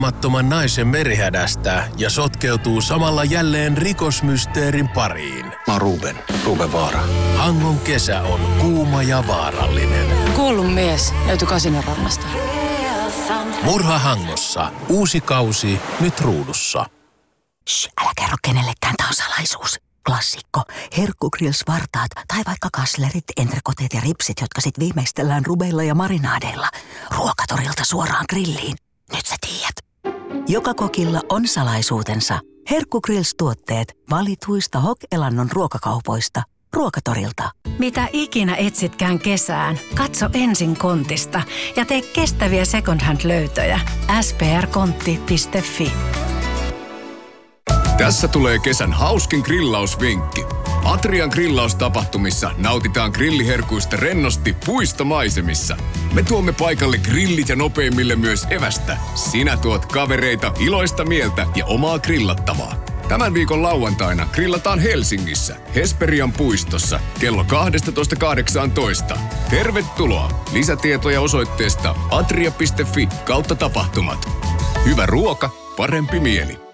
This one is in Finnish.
mattoman naisen merihädästä ja sotkeutuu samalla jälleen rikosmysteerin pariin. Mä oon Ruben Vaara. Hangon kesä on kuuma ja vaarallinen. Kuollut mies löytyi Kasinorannasta. Murha Hangossa. Uusi kausi nyt ruudussa. Älä kerro kenellekään, tää on salaisuus. Klassikko. Herkkugrills-vartaat tai vaikka kaslerit, entrekoteet ja ripsit, jotka sit viimeistellään rubeilla ja marinaadeilla. Ruokatorilta suoraan grilliin. Nyt sä tiedät. Joka kokilla on salaisuutensa. Herkkugrills-tuotteet valituista Hok-Elannon ruokakaupoista. Ruokatorilta. Mitä ikinä etsitkään kesään, katso ensin Kontista ja tee kestäviä second hand -löytöjä. sprkontti.fi. Tässä tulee kesän hauskin grillausvinkki. Atrian grillaustapahtumissa nautitaan grilliherkuista rennosti puistomaisemissa. Me tuomme paikalle grillit ja nopeimmille myös evästä. Sinä tuot kavereita, iloista mieltä ja omaa grillattavaa. Tämän viikon lauantaina grillataan Helsingissä, Hesperian puistossa, kello 12.18. Tervetuloa! Lisätietoja osoitteesta atria.fi/tapahtumat. Hyvä ruoka, parempi mieli.